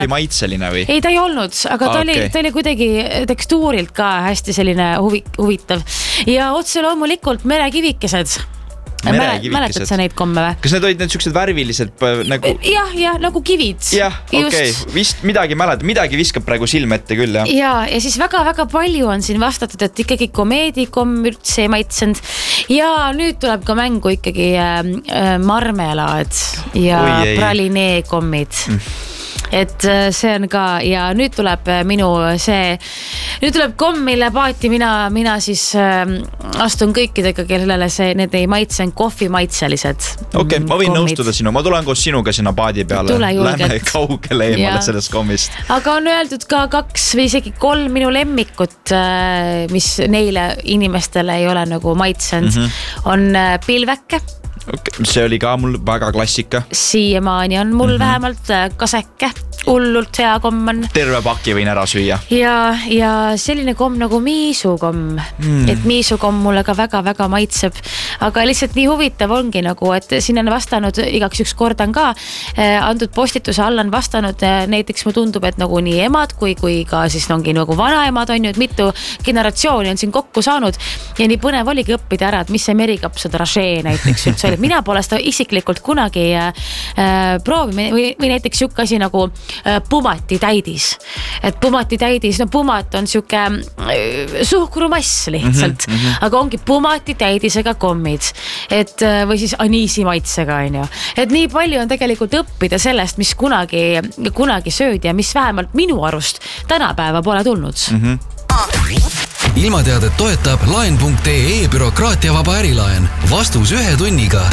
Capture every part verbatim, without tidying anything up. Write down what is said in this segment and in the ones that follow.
maitseline või? Ei, ta ei olnud, aga ta, ah, oli, okay. ta oli kuidagi tekstuurilt ka hästi selline huvi, huvitav. Ja otse loomulikult merekivikesed. Mäletad sa neid komme või? Kas need olid need siuksed värviliselt nagu... Jah, jah, nagu kivid. Jah, okei. Okay. Vist midagi mäled, midagi viskab praegu silme ette küll, jah. Ja, ja siis väga-väga palju on siin vastatud, et ikkagi komeedikomm üldse ei maitsenud. Ja nüüd tuleb ka mängu ikkagi äh, marmelaad ja Oi, pralinee kommid. Mm. Et see on ka, ja nüüd tuleb minu see, nüüd tuleb komm, mille paati mina, mina siis äh, astun kõikidega, kellele see, need ei maitse, on kohvimaitselised. Okei, okay, ma võin kommid. Nõustuda sinu, ma tulen koos sinuga sinna paadi peale. Lähme kaugele eemale ja. Sellest kommist. Aga on öeldud ka kaks või isegi kolm minu lemmikut, mis neile inimestele ei ole nagu maitsenud, mm-hmm. on pilveke. Okay. See oli ka mul väga klassika. Siiamaani on mul mm-hmm. vähemalt kaseke. Hullult hea komm on. Terve paki võin ära süüa. Ja, ja selline komm nagu miisukomm. Mm. Et miisukomm mulle ka väga-väga maitseb. Aga lihtsalt nii huvitav ongi nagu, et siin on vastanud, igaks üks kordan ka, eh, antud postituse all on vastanud, eh, näiteks mu tundub, et nagu nii emad kui, kui ka siis ongi nagu vanaemad on ju, et mitu generatsiooni on siin kokku saanud ja nii põnev oligi õppida ära, et mis see merikapsad rachee näiteks üldse oli. Mina pole seda isiklikult kunagi eh, proovi või, või näiteks siuke asi nagu pumati täidis. Et pumati täidis, no pumat on siuke suhkrumass lihtsalt, mm -hmm. aga ongi pumati täidisega kommid. Et, või siis aniisi maitsega, on ju. Et nii palju on tegelikult õppida sellest, mis kunagi, kunagi söödi ja mis vähemalt minu arust tänapäeva pole tulnud. Mm -hmm. Ilmateadet toetab laen punkt ee bürokraatiavaba ärilaen. Vastus ühe tunniga.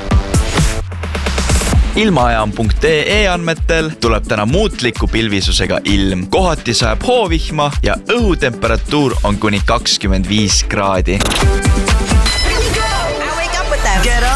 Ilmaajam punkt ee andmetel tuleb täna muutliku pilvisusega ilm. Kohati sajab hoovihma ja õhutemperatuur on kuni kakskümmend viis kraadi. Get up.